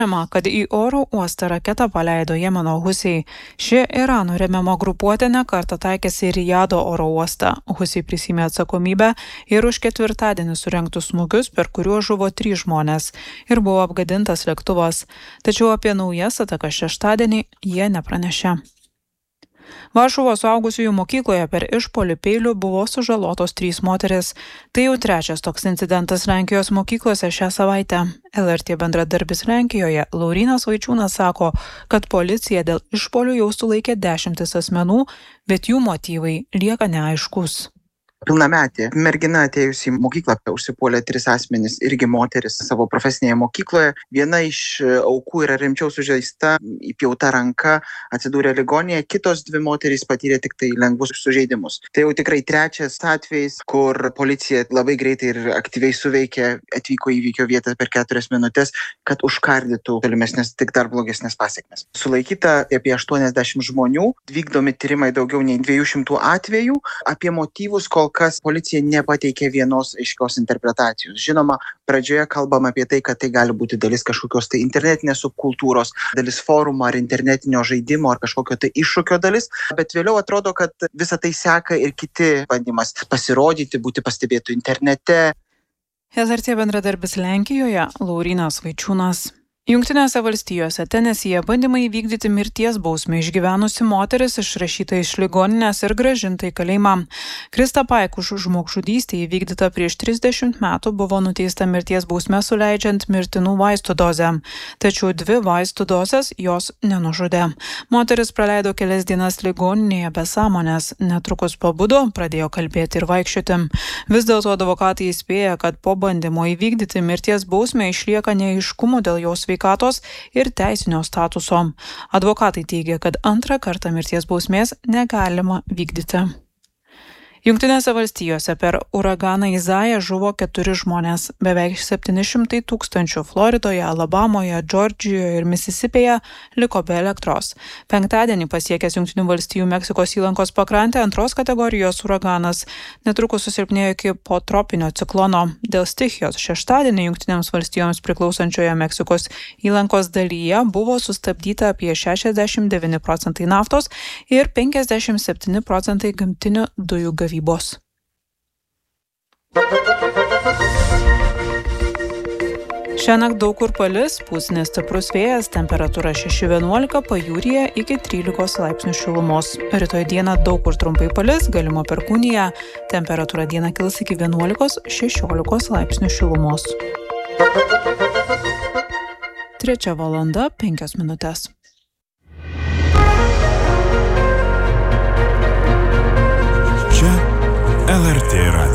Kad į oro uostą raketą paleido Jemeno Husiai. Ši Irano remiama grupuotė nekartą taikėsi į Rijado oro uostą. Husiai prisiėmė atsakomybę ir už ketvirtadienį surengtus smūgius, per kuriuos žuvo 3 žmonės ir buvo apgadintas lėktuvas. Tačiau apie naujas atakas šeštadienį jie nepranešė. Varšuvos suaugusiųjų mokykloje per išpuolį peiliu buvo sužalotos 3 moteris. Tai jau 3. toks incidentas Lenkijos mokyklose šią savaitę. LRT bendradarbis Lenkijoje Laurynas Vaičiūnas sako, kad policija dėl išpuolių jau sulaikė 10 asmenų, bet jų motyvai lieka neaiškus. Pilnametė mergina atėjusi į mokyklą užsipuolė 3 asmenys, irgi moteris savo profesinėje mokykloje. Viena iš aukų yra rimčiau sužeista, įpjauta ranka, atsidūrė ligoninėje, kitos 2 moterys patyrė tik tai lengvus sužeidimus. Tai jau tikrai 3. atvejis, kur policija labai greitai ir aktyviai suveikė, atvyko į įvykio vietą per 4 minutės, kad užkardytų tolimesnės, tik dar blogesnės pasekmes. Sulaikyta apie 80 žmonių, vykdomi tyrimai daugiau nei 200 atvejų, apie motyvus kol kas policija nepateikė vienos aiškios interpretacijos. Žinoma, pradžioje kalbam apie tai, kad tai gali būti dalis kažkokios tai internetinės subkultūros, dalis forumo ar internetinio žaidimo ar kažkokio tai iššūkio dalis, bet vėliau atrodo, kad visą tai seka ir kiti bandymas pasirodyti, būti pastebėtų internete. LRT bendradarbis Lenkijoje Laurynas Vaičiūnas. Jungtinėse valstijose Tenesyje bandymai įvykdyti mirties bausmę išgyvenusi moteris išrašyta iš ligoninės ir grąžinta į kalėjimą. Krista Paik už žmogžudystę įvykdyta prieš 30 metų buvo nuteista mirties bausme suleidžiant mirtinų vaistų dozę. Tačiau 2 vaistų dozes jos nenužudė. Moteris praleido kelias dienas ligoninėje be sąmonės. Netrukus pabudo, pradėjo kalbėti ir vaikščioti. Vis dėlto advokatai įspėja, kad po bandymo įvykdyti mirties bausmę išlieka neaiškumų dėl jos sveikatos ir teisinio statuso. Advokatai teigia, kad 2. kartą mirties bausmės negalima vykdyti. Jungtinėse valstijose per uraganą Izają žuvo 4 žmonės. Beveik 700 000 Floridoje, Alabamoje, Džordžijoje ir Misisipėje liko be elektros. Penktadienį pasiekęs Jungtinių valstijų Meksikos įlankos pakrantę 2. kategorijos uraganas netrukus susilpnėjo iki potropinio ciklono. Dėl stichijos šeštadienį Jungtinėms valstijoms priklausančioje Meksikos įlankos dalyje buvo sustabdyta apie 69% naftos ir 57% gamtinių dujų gavybos. Šiąnakt daug kur palis, pūs nestiprus vėjas, temperatūra 6–11, pajūryje iki 13 laipsnių šilumos. Rytoj dieną daug kur trumpai palis, galima perkūnija, temperatūra dieną kils iki 11–16 laipsnių šilumos. 3:05. Čia LRT.